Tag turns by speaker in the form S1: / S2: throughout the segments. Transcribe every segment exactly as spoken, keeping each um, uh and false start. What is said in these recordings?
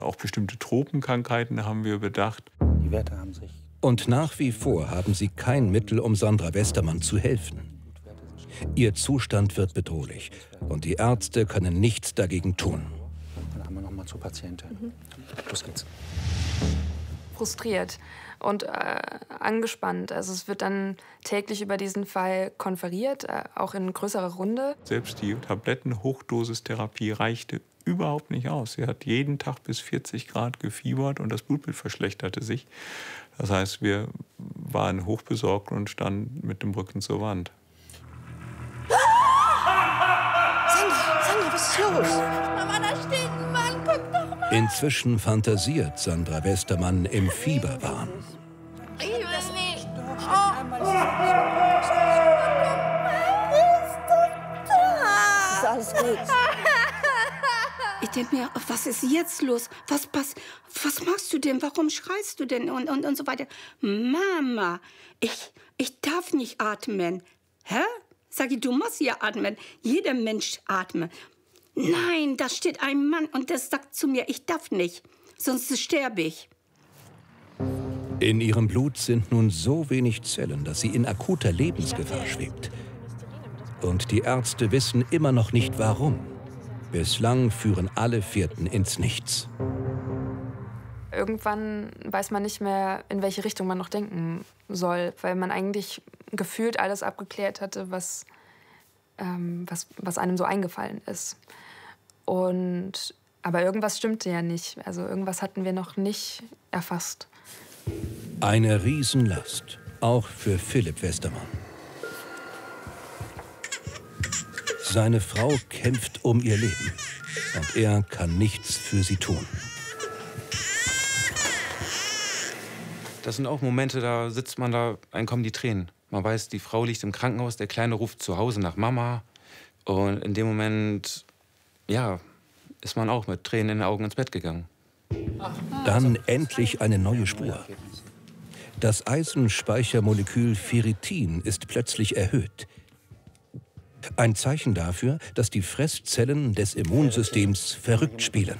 S1: Auch bestimmte Tropenkrankheiten haben wir bedacht.
S2: Die Werte haben sich.
S3: Und nach wie vor haben sie kein Mittel, um Sandra Westermann zu helfen. Ihr Zustand wird bedrohlich und die Ärzte können nichts dagegen tun.
S2: Dann haben wir noch mal zur Patientin. Mhm. Los geht's.
S4: Frustriert und äh, angespannt. Also es wird dann täglich über diesen Fall konferiert, äh, auch in größerer Runde.
S1: Selbst die Tabletten-Hochdosistherapie reichte überhaupt nicht aus. Sie hat jeden Tag bis vierzig Grad gefiebert und das Blutbild verschlechterte sich. Das heißt, wir waren hochbesorgt und standen mit dem Rücken zur Wand.
S5: Sandra, Sandra, was ist los? Mama, da steht ein Mann, guck doch mal.
S3: Inzwischen fantasiert Sandra Westermann im Fieberwahn.
S5: Ich will nicht. Oh. Ist alles gut.
S6: Ich denke mir, was ist jetzt los? Was, was, was machst du denn? Warum schreist du denn? Und, und, und so weiter. Mama, ich, ich darf nicht atmen. Hä? Sag ich, du musst ja atmen. Jeder Mensch atmet. Nein, da steht ein Mann und der sagt zu mir, ich darf nicht, sonst sterbe ich.
S3: In ihrem Blut sind nun so wenig Zellen, dass sie in akuter Lebensgefahr schwebt. Und die Ärzte wissen immer noch nicht, warum. Bislang führen alle Fährten ins Nichts.
S4: Irgendwann weiß man nicht mehr, in welche Richtung man noch denken soll, weil man eigentlich gefühlt alles abgeklärt hatte, was, ähm, was, was einem so eingefallen ist. Und, aber irgendwas stimmte ja nicht. Also irgendwas hatten wir noch nicht erfasst.
S3: Eine Riesenlast, auch für Philipp Westermann. Seine Frau kämpft um ihr Leben und er kann nichts für sie tun.
S7: Das sind auch Momente, da sitzt man da, einem kommen die Tränen. Man weiß, die Frau liegt im Krankenhaus, der Kleine ruft zu Hause nach Mama. Und in dem Moment, ja, ist man auch mit Tränen in den Augen ins Bett gegangen.
S3: Dann endlich eine neue Spur. Das Eisenspeichermolekül Ferritin ist plötzlich erhöht. Ein Zeichen dafür, dass die Fresszellen des Immunsystems verrückt spielen.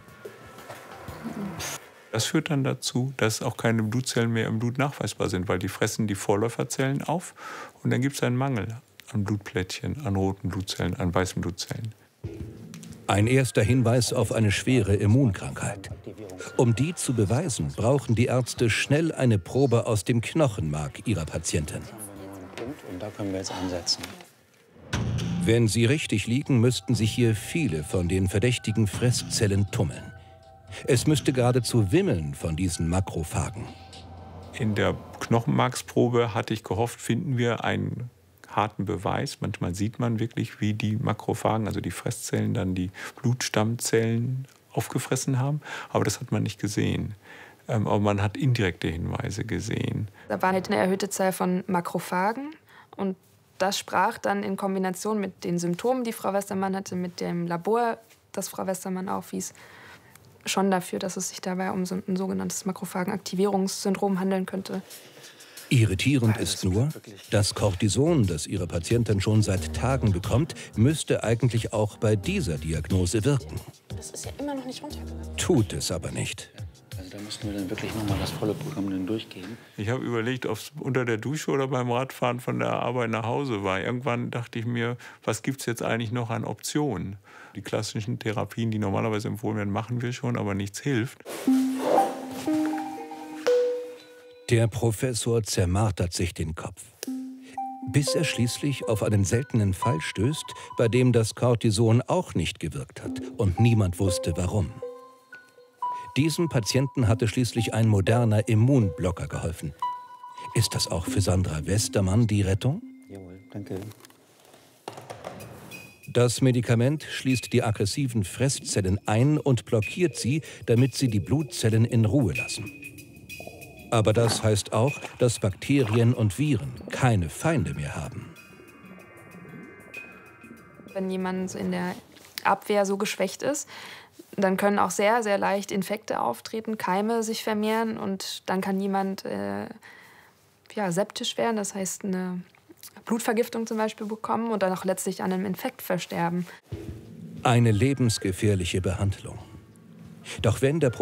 S1: Das führt dann dazu, dass auch keine Blutzellen mehr im Blut nachweisbar sind, weil die fressen die Vorläuferzellen auf und dann gibt es einen Mangel an Blutplättchen, an roten Blutzellen, an weißen Blutzellen.
S3: Ein erster Hinweis auf eine schwere Immunkrankheit. Um die zu beweisen, brauchen die Ärzte schnell eine Probe aus dem Knochenmark ihrer Patientin.
S2: Und da können wir jetzt ansetzen.
S3: Wenn sie richtig liegen, müssten sich hier viele von den verdächtigen Fresszellen tummeln. Es müsste geradezu wimmeln von diesen Makrophagen.
S1: In der Knochenmarksprobe hatte ich gehofft, finden wir einen harten Beweis. Manchmal sieht man wirklich, wie die Makrophagen, also die Fresszellen, dann die Blutstammzellen aufgefressen haben. Aber das hat man nicht gesehen. Ähm, aber man hat indirekte Hinweise gesehen.
S4: Da war halt eine erhöhte Zahl von Makrophagen. Und das sprach dann in Kombination mit den Symptomen, die Frau Westermann hatte, mit dem Labor, das Frau Westermann aufwies, schon dafür, dass es sich dabei um so ein sogenanntes Makrophagenaktivierungssyndrom handeln könnte.
S3: Irritierend ist nur, das Cortison, das ihre Patientin schon seit Tagen bekommt, müsste eigentlich auch bei dieser Diagnose wirken.
S5: Das ist ja immer noch nicht runtergegangen.
S3: Tut es aber nicht.
S2: Also da müssten wir dann wirklich noch mal das volle Programm dann durchgehen.
S1: Ich habe überlegt, ob es unter der Dusche oder beim Radfahren von der Arbeit nach Hause war. Irgendwann dachte ich mir, was gibt es jetzt eigentlich noch an Optionen? Die klassischen Therapien, die normalerweise empfohlen werden, machen wir schon, aber nichts hilft.
S3: Der Professor zermartert sich den Kopf, bis er schließlich auf einen seltenen Fall stößt, bei dem das Cortison auch nicht gewirkt hat und niemand wusste, warum. Diesem Patienten hatte schließlich ein moderner Immunblocker geholfen. Ist das auch für Sandra Westermann die Rettung?
S2: Jawohl, danke.
S3: Das Medikament schließt die aggressiven Fresszellen ein und blockiert sie, damit sie die Blutzellen in Ruhe lassen. Aber das heißt auch, dass Bakterien und Viren keine Feinde mehr haben.
S4: Wenn jemand in der Abwehr so geschwächt ist, dann können auch sehr, sehr leicht Infekte auftreten, Keime sich vermehren und dann kann jemand äh, ja, septisch werden, das heißt eine Blutvergiftung zum Beispiel bekommen und dann auch letztlich an einem Infekt versterben.
S3: Eine lebensgefährliche Behandlung. Doch wenn der